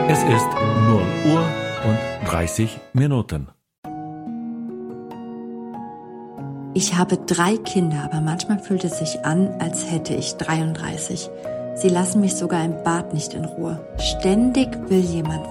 Es ist 0:30 Uhr. Ich habe 3 Kinder, aber manchmal fühlt es sich an, als hätte ich 33. Sie lassen mich sogar im Bad nicht in Ruhe. Ständig will jemand